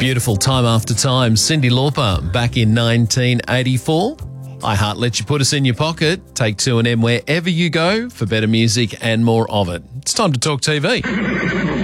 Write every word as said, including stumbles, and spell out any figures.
Beautiful Time After Time, Cyndi Lauper, back in nineteen eighty-four. iHeart lets you put us in your pocket. Take two and M wherever you go for better music and more of it. It's time to talk T V.